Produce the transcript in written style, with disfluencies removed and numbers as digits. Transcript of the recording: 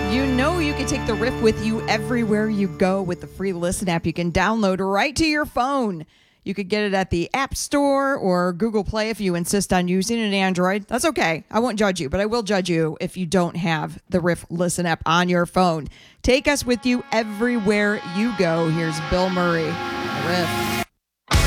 You know you can take the Riff with you everywhere you go with the free Listen app you can download right to your phone. You could get it at the App Store or Google Play if you insist on using an Android. That's okay. I won't judge you, but I will judge you if you don't have the Riff Listen app on your phone. Take us with you everywhere you go. Here's Bill Murray, Riff.